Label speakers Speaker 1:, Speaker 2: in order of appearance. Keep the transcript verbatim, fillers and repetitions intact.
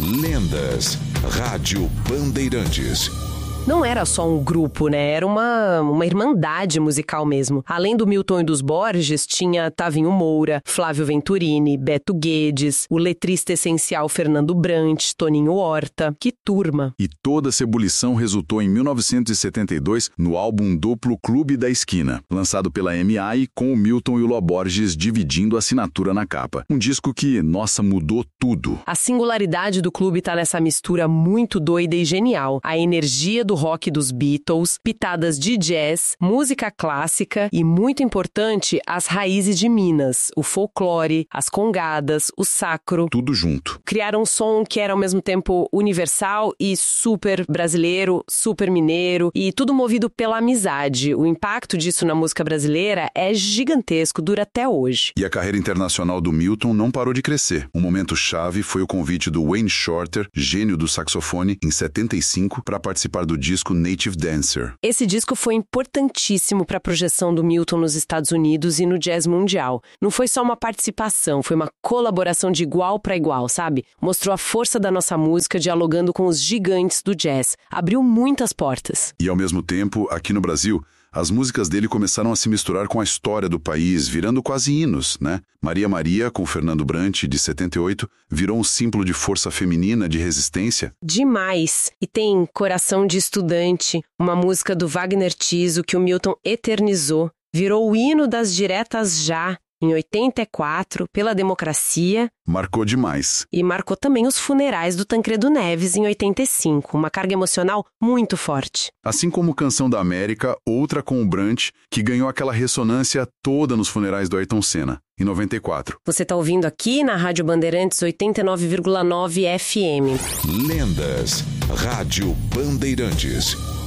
Speaker 1: Lendas. Rádio Bandeirantes.
Speaker 2: Não era só um grupo, né? Era uma, uma irmandade musical mesmo. Além do Milton e dos Borges, tinha Tavinho Moura, Flávio Venturini, Beto Guedes, o letrista essencial Fernando Brant, Toninho Horta. Que turma!
Speaker 3: E toda essa ebulição resultou em mil novecentos e setenta e dois no álbum duplo Clube da Esquina, lançado pela M A e com o Milton e o Ló Borges dividindo a assinatura na capa. Um disco que, nossa, mudou tudo.
Speaker 2: A singularidade do clube tá nessa mistura muito doida e genial. A energia do do rock dos Beatles, pitadas de jazz, música clássica e, muito importante, as raízes de Minas, o folclore, as congadas, o sacro.
Speaker 3: Tudo junto.
Speaker 2: Criaram um som que era ao mesmo tempo universal e super brasileiro, super mineiro e tudo movido pela amizade. O impacto disso na música brasileira é gigantesco, dura até hoje.
Speaker 3: E a carreira internacional do Milton não parou de crescer. Um momento chave foi o convite do Wayne Shorter, gênio do saxofone, em setenta e cinco, para participar do disco Native Dancer.
Speaker 2: Esse disco foi importantíssimo para a projeção do Milton nos Estados Unidos e no jazz mundial. Não foi só uma participação, foi uma colaboração de igual para igual, sabe? Mostrou a força da nossa música dialogando com os gigantes do jazz. Abriu muitas portas.
Speaker 3: E ao mesmo tempo, aqui no Brasil, as músicas dele começaram a se misturar com a história do país, virando quase hinos, né? Maria Maria, com Fernando Brant, de setenta e oito, virou um símbolo de força feminina, de resistência.
Speaker 2: Demais! E tem Coração de Estudante, uma música do Wagner Tiso que o Milton eternizou. Virou o hino das diretas já, em oitenta e quatro, pela democracia.
Speaker 3: Marcou demais.
Speaker 2: E marcou também os funerais do Tancredo Neves em oitenta e cinco, uma carga emocional muito forte.
Speaker 3: Assim como Canção da América, outra com o Brant, que ganhou aquela ressonância toda nos funerais do Ayrton Senna, em noventa e quatro.
Speaker 2: Você está ouvindo aqui na Rádio Bandeirantes oitenta e nove vírgula nove F M.
Speaker 1: Lendas. Rádio Bandeirantes.